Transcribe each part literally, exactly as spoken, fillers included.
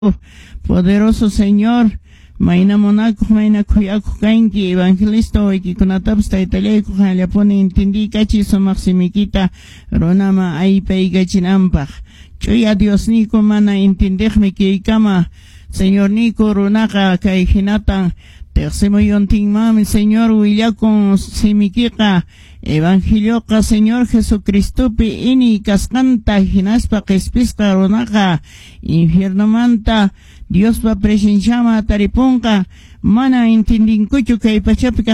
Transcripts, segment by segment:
Poderoso Señor, Maina Monaco, Maina Kuyaku Kainki, Evangelisto, Ikikunataps, Taitaleco, Jalapone, Intindi, Cachiso, Maximiquita, Ronama, Aipe, Gachinampach. Chuya Dios Nico, Mana, Intindejme, Kikama, Señor Nico, Runaka, Kaijinatan, Tercemo Yonting Mami, Señor Willakon, Simiquica, Evangelioca, Señor Jesucristo, Ini, Cascanta, Jinaspa, Quespista, Runaka, Infierno Manta, Dios va presenchama, Taripunca, Mana, Intindincucho, Kaipachapica,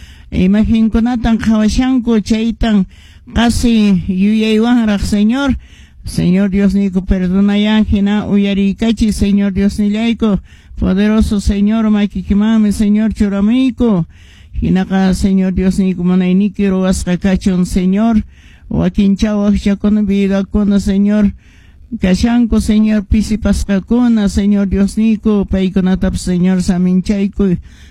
Imagin Conatan, Javashanco, Chaitan, Casi, Yuyaywanrach, Señor, Señor Dios Nico, perdona ya, Jina, Uyaricachi, Señor Dios Nilaico, poderoso Señor, Maikikimame, Señor Churamico, Jinaka, Señor Dios Nico, Manainikiro, Ascacachon, Señor, Oaquinchao, Chacon, Vida, Cona, Señor, Cachanco, Señor, Pisipascacona, Señor Dios Nico, Paiconatap, Señor Saminchaico,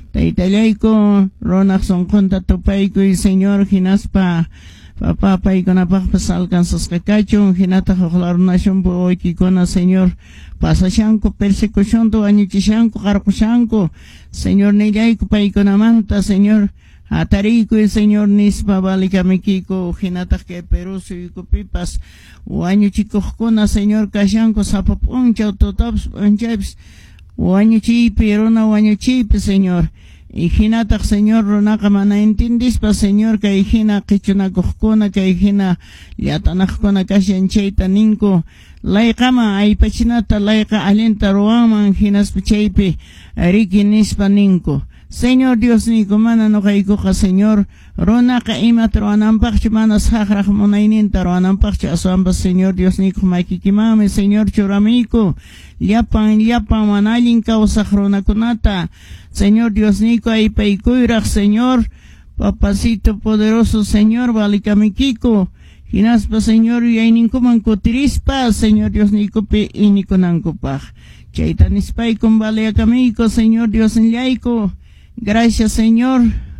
Taitaleco, Ronaxon, Conta, Topaico, y Señor Jinaspa, Papá, Paiconapach, alcanzas Cacacho, Jinata, Jolar, Nation, Boikicona, Señor, Pasachanco, Persecución, Añichishanco, Jarcoshanco, Señor Neyaico, Paiconamanta, Señor, Atarico, y Señor Nispa, Valicamiquico, Jinata, que Peruso y Copipas, Uaño Chicojcona, Señor Cachanco, Zapoponcha, Totops, Anchaps, Uaño Chipi, Rona, Uaño Chipi, Señor. Y Jinata, Señor, Ronaka, Mana, entendispa, Señor, que Hina, Kichuna, Cojcona, que Hina, Yatanajcona, Kashan, Cheita, Ninko, Laikama, Aipachinata, Laika, Alenta, Roaman, Hinas, Pichaipe, Ariki, Nispa, Ninko. Señor Dios Nico, Mana, no Kaikoja, Señor, Ronaka, Ima, Troanampach, Mana, Sahrach, Monainin, Taroanampach, Asambas, Señor Dios Nico, Maikikimame, Señor Churamico, Yapan, Yapan, Manalin, Causa, Ronakunata, Señor Dios Nico, Aipaikuirach, Señor, Papacito poderoso, Señor, Valicamiquico, Jinaspa, Señor, Yaininkuman, Cotirispa, Señor Dios Nico, Pe, Iniconancopaj, Chaitanispai, con Valeacamico, Señor Dios Nilaico, gracias, Señor,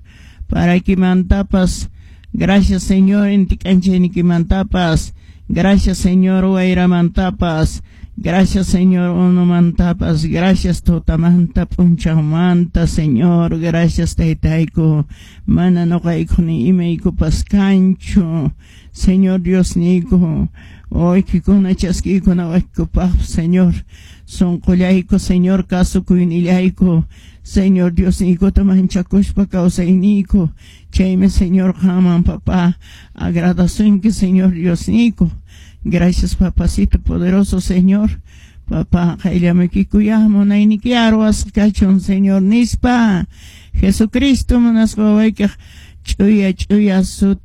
para que mantapas, gracias, Señor, en Ticancheni que mantapas, gracias, Señor, Uaira mantapas, gracias, Señor, Ono mantapas, gracias, Totamanta, Punchamanta, Señor, gracias, Taitaico, Mana no Kaiko ni Imeico Pascancho, Señor Dios Nico, hoy que con una chasquico na Waiko Pap, Señor, son colaico, Señor, caso cuinilaico, Señor Dios Nico, tamanchacushpa causa inico, cheme, Señor, jaman, papá, agradación que, Señor Dios Nico, gracias, papacito poderoso, Señor, papá, jailame kikuyamo, nainikiaro, ascachon, Señor, nispa, Jesucristo, monascoveca, chuya, chuya,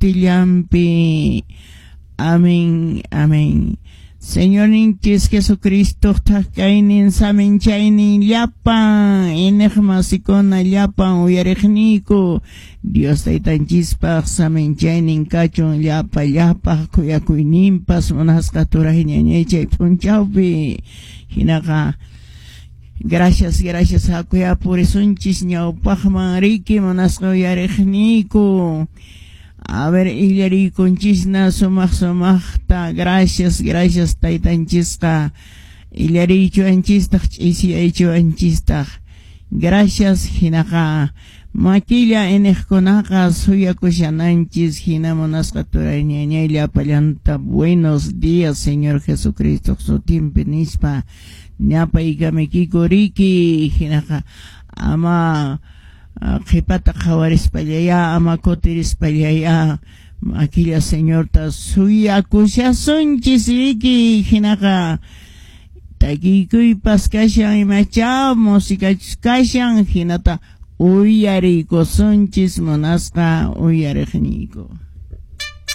sutillampi, amén, amén. Señor Nintis Jesucristo, Takainin, Saminchainin, Llapa, Enejmasikona, Llapa, Uyarejnico, Dios Taitanchispach, Saminchainin, Cachon, Llapa, Llapa, Kuyakuinimpas, Monaskatura, Hiñañeche, Punchaupi, Hinaka. Gracias, gracias a Kuya Purisunchis, Ñaupajman, Riki, Monasco, Uyarejnico. A ver, Ilari Conchisna, Somach Somachta, gracias, gracias, Taitanchista, Ilari Chuanchista, Isi Chuanchista, gracias, Hinaka, Maquilla Enejconaka, Suya Cushananchis, Hinamonascatura, Ñañelia Pallanta, buenos días, Señor Jesucristo, Sotim Penispa, Ñapa Igamekiko Riki, Hinaka, Ama, Jipata Jawaris Pallaya, Amacotiris Pallaya, Aquilla Señor Tasuya, Kusha Sonchis Riki, Jinaka, Takikui Pascashan y Macha, Música Kashan, Jinata, Uyariko Sonchis Monasca, Uyarejnico.